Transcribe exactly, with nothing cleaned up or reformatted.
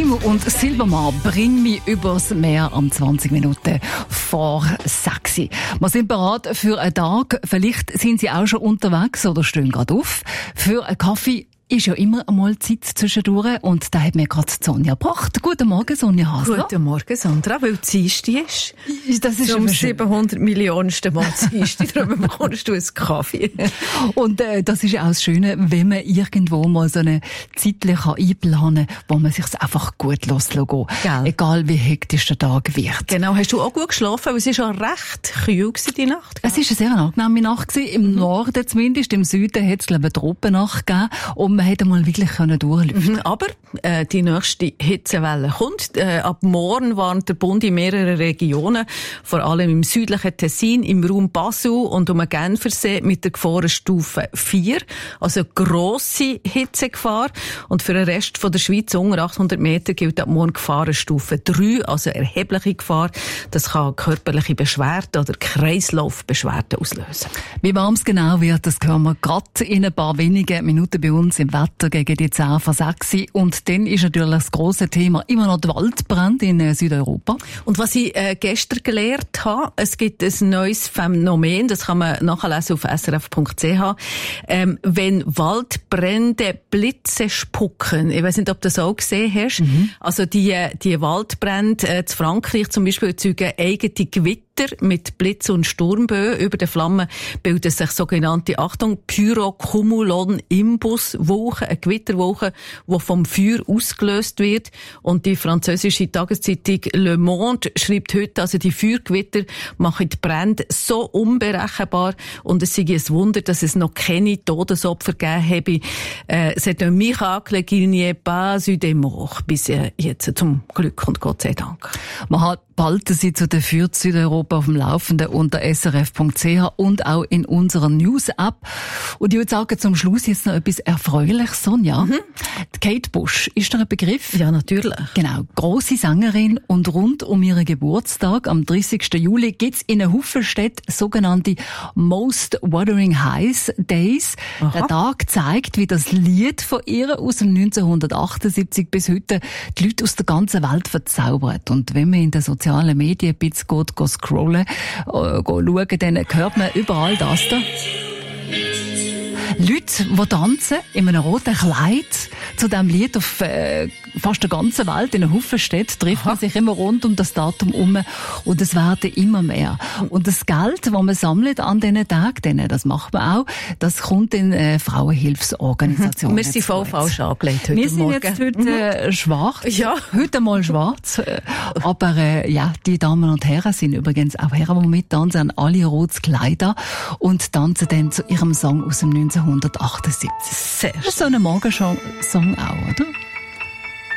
King und Silbermann, bring mich übers Meer am zwanzig Minuten vor sechs. Wir sind bereit für einen Tag. Vielleicht sind Sie auch schon unterwegs oder stehen gerade auf. Für einen Kaffee ist ja immer einmal Zeit zwischendurch und da hat mir gerade Sonja gebracht. Guten Morgen, Sonja Hasler. Guten Morgen, Sandra, weil Dienstag ist. Das ist zum siebenhundert Millionensten Mal Dienstag, darum bekommst du einen Kaffee. Und äh, das ist ja auch das Schöne, wenn man irgendwo mal so eine Zeit einplanen kann, wo man sich einfach gut loslassen kann. Egal wie hektisch der Tag wird. Genau, hast du auch gut geschlafen? Weil es war schon recht kühl die Nacht. Es war eine sehr angenehme Nacht. Im mhm. Norden zumindest, im Süden hat es glaube ich eine Tropennacht gegeben. Und man hätte mal wirklich durchlüften. Mhm, aber äh, die nächste Hitzewelle kommt. Äh, ab morgen warnt der Bund in mehreren Regionen, vor allem im südlichen Tessin, im Raum Basel und um den Genfersee mit der Gefahrenstufe vier. Also grosse Hitzegefahr. Und für den Rest von der Schweiz unter achthundert Meter gilt ab morgen Gefahrenstufe drei, also erhebliche Gefahr. Das kann körperliche Beschwerden oder Kreislaufbeschwerden auslösen. Wie warm es genau wird, das hören wir gerade in ein paar wenigen Minuten bei uns im Wetter gegen die zehn vor sechs. Und dann ist natürlich das grosse Thema immer noch der Waldbrand in äh, Südeuropa. Und was ich äh, gestern gelernt habe, es gibt ein neues Phänomen, das kann man nachlesen auf s r f punkt c h. Ähm, wenn Waldbrände Blitze spucken, ich weiss nicht, ob du das auch gesehen hast, mhm. also die, die Waldbrände äh, in Frankreich zum Beispiel erzeugen eigene Gewitter mit Blitz- und Sturmböen. Über den Flammen bilden sich sogenannte, Achtung, Pyrocumulonimbus-Wolken, eine Gewitterwolke, die vom Feuer ausgelöst wird. Und die französische Tageszeitung Le Monde schreibt heute, also die Feuergewitter machen die Brände so unberechenbar und es sei ein Wunder, dass es noch keine Todesopfer gegeben habe. Äh, c'est un miracle qu'il n'y ait pas eu de mort. Bis jetzt, zum Glück und Gott sei Dank. Man hat behalten Sie zu der Fürth Südeuropa auf dem Laufenden unter s r f punkt c h und auch in unserer News-App. Und ich würde sagen, zum Schluss jetzt noch etwas Erfreuliches, Sonja. Mhm. Die Kate Bush, ist da ein Begriff? Ja, natürlich. Genau, grosse Sängerin und rund um ihren Geburtstag am dreißigsten Juli gibt's in einer Haufen Städte sogenannte Most Wuthering Heights Days. Aha. Der Tag zeigt, wie das Lied von ihr aus dem neunzehnhundertachtundsiebzig bis heute die Leute aus der ganzen Welt verzaubert. Und wenn man in den sozialen Medien ein bisschen geht, geht scrollen, äh, schauen, dann hört man überall das da. Leute, die tanzen in einem roten Kleid zu diesem Lied auf äh, fast der ganzen Welt, in einer Haufen Städte, trifft man sich immer rund um das Datum herum und es werden immer mehr. Und das Geld, das man sammelt an diesen Tagen, das macht man auch, das kommt in äh, Frauenhilfsorganisationen. Wir sind voll falsch angelegt heute Wir sind Morgen. jetzt heute äh, schwarz, ja. heute mal schwarz, aber äh, ja, die Damen und Herren sind übrigens auch Herren, die mittanzen, haben alle rotes Kleider und tanzen dann zu ihrem Song aus dem neunzehnhundertachtundsiebzig. Sehr schön. So ein Morgensong auch, oder?